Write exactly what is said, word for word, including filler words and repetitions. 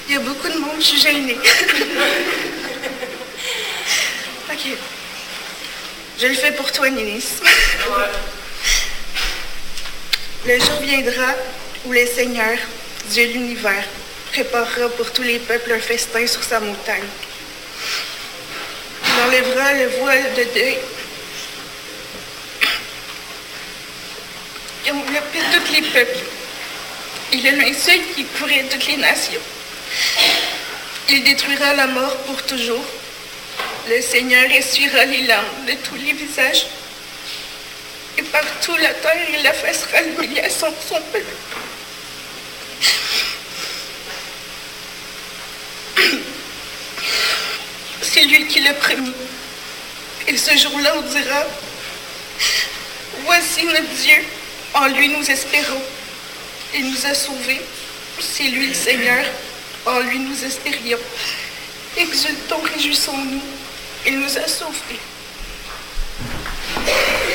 Il y a beaucoup de monde, je suis gênée. Ok. Je le fais pour toi, Nénis. Le jour viendra où le Seigneur, Dieu de l'univers, préparera pour tous les peuples un festin sur sa montagne. Il enlèvera le voile de deuil. Il enveloppait tous les peuples. Il est le linceul qui couvrait toutes les nations. Il détruira la mort pour toujours. Le Seigneur essuiera les larmes de tous les visages. Et partout la terre, il effacera l'humiliation de son peuple. C'est lui qui l'a promis. Et ce jour-là, on dira, voici notre Dieu, en lui nous espérons. Il nous a sauvés. C'est lui le Seigneur, en lui nous espérions. Exultons, réjouissons-nous. Il nous a sauvés.